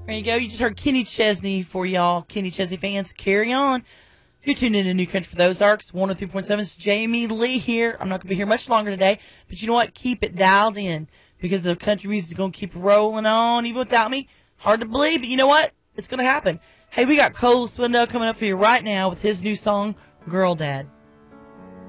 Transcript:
There you go. You just heard Kenny Chesney for y'all. Kenny Chesney fans, carry on. You're tuned in to New Country for the Ozarks, 103.7. It's Jamie Lee here. I'm not going to be here much longer today, but you know what? Keep it dialed in because the country music is going to keep rolling on even without me. Hard to believe, but you know what? It's going to happen. Hey, we got Cole Swindell coming up for you right now with his new song, Girl Dad.